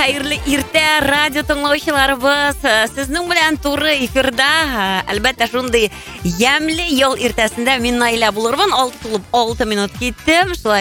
Хәерле иртә радио тыңлаучыларыбыз. Сезнең белән туры эфирда, әлбәттә, шундый ямьле ел иртәсендә мин Наилә булырмын. 6:06 киттем.